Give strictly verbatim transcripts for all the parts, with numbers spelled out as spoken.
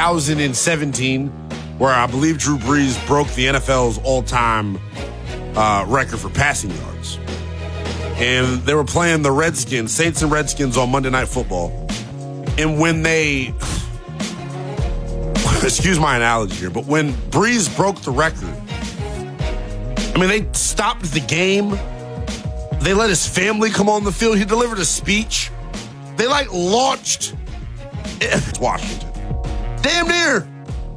thousand seventeen, where I believe Drew Brees broke the N F L's all-time uh, record for passing yards. And they were playing the Redskins, Saints and Redskins on Monday Night Football. And when they, excuse my analogy here, but when Brees broke the record, I mean, they stopped the game. They let his family come on the field. He delivered a speech. They, like, launched Washington. Damn near.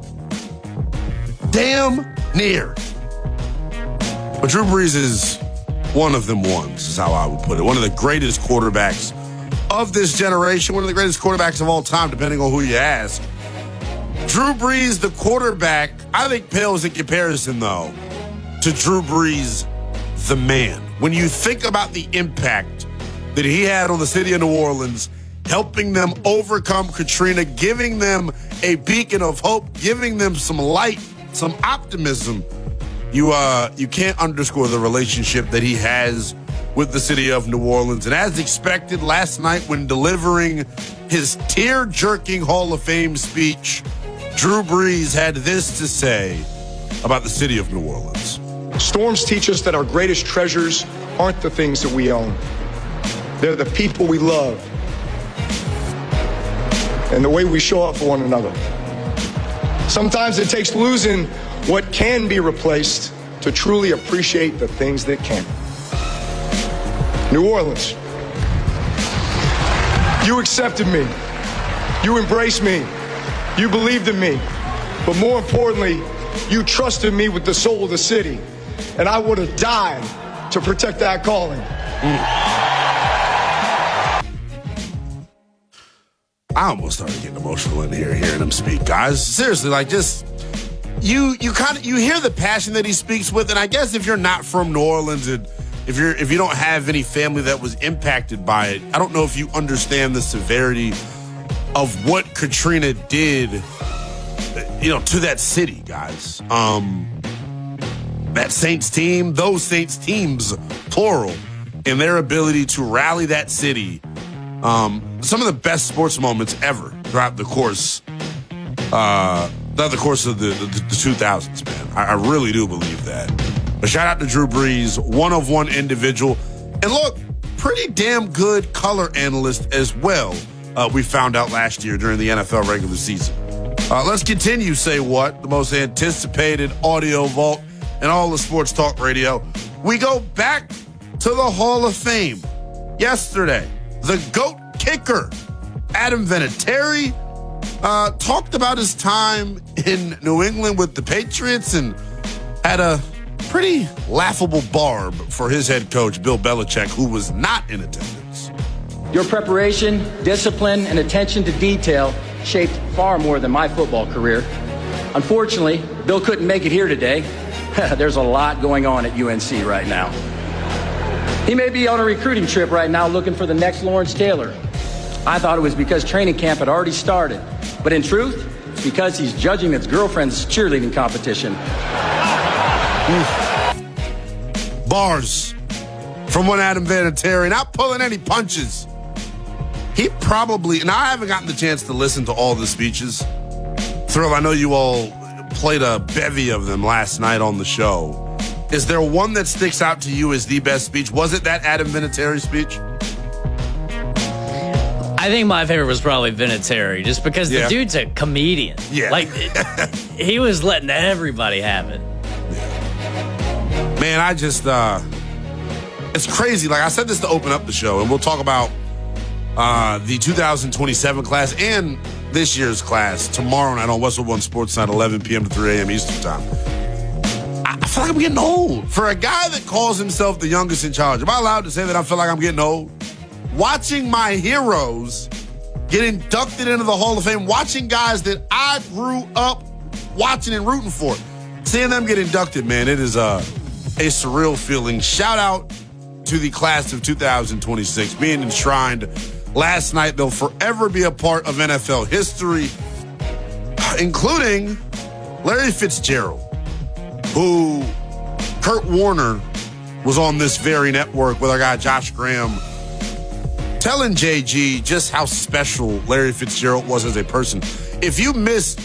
Damn near. But Drew Brees is one of them ones, is how I would put it. One of the greatest quarterbacks of this generation. One of the greatest quarterbacks of all time, depending on who you ask. Drew Brees, the quarterback, I think pales in comparison, though, to Drew Brees, the man. When you think about the impact that he had on the city of New Orleans, helping them overcome Katrina, giving them a beacon of hope, giving them some light, some optimism, you uh, you can't underscore the relationship that he has with the city of New Orleans. And as expected, last night when delivering his tear-jerking Hall of Fame speech, Drew Brees had this to say about the city of New Orleans. Storms teach us that our greatest treasures aren't the things that we own. They're the people we love and the way we show up for one another. Sometimes it takes losing what can be replaced to truly appreciate the things that can. New Orleans, you accepted me. You embraced me. You believed in me. But more importantly, you trusted me with the soul of the city. And I would have died to protect that calling. Mm. I almost started getting emotional in here hearing him speak, guys. Seriously, like just you you kind of you hear the passion that he speaks with, and I guess if you're not from New Orleans and if you're if you don't have any family that was impacted by it, I don't know if you understand the severity of what Katrina did, you know, to that city, guys. Um, that Saints team, those Saints teams, plural, and their ability to rally that city. Um, some of the best sports moments ever throughout the course, uh, throughout the course of the, the, the two thousands, man. I, I really do believe that. But shout out to Drew Brees, one of one individual. And look, pretty damn good color analyst as well, uh, we found out last year during the N F L regular season. Uh, let's continue, Say What, the most anticipated audio vault in all of sports talk radio. We go back to the Hall of Fame. Yesterday, the GOAT kicker, Adam Vinatieri, uh, talked about his time in New England with the Patriots and had a pretty laughable barb for his head coach, Bill Belichick, who was not in attendance. Your preparation, discipline, and attention to detail shaped far more than my football career. Unfortunately, Bill couldn't make it here today. There's a lot going on at U N C right now. He may be on a recruiting trip right now looking for the next Lawrence Taylor. I thought it was because training camp had already started. But in truth, it's because he's judging his girlfriend's cheerleading competition. Bars from one Adam Vinatieri, not pulling any punches. He probably, and I haven't gotten the chance to listen to all the speeches. Thrill, I know you all played a bevy of them last night on the show. Is there one that sticks out to you as the best speech? Was it that Adam Vinatieri speech? I think my favorite was probably Vinatieri, just because Yeah. the dude's a comedian. Yeah. Like, he was letting everybody have it. Man, I just, uh, it's crazy. Like, I said this to open up the show, and we'll talk about uh, the two thousand twenty-seven class and this year's class tomorrow night on Westwood One Sports Night, eleven p.m. to three a.m. Eastern Time. I feel like I'm getting old. For a guy that calls himself the youngest in charge, am I allowed to say that I feel like I'm getting old? Watching my heroes get inducted into the Hall of Fame, watching guys that I grew up watching and rooting for, seeing them get inducted, man, it is a, a surreal feeling. Shout out to the class of two thousand twenty-six being enshrined last night. They'll forever be a part of N F L history, including Larry Fitzgerald, who Kurt Warner was on this very network with our guy Josh Graham telling J G just how special Larry Fitzgerald was as a person. If you missed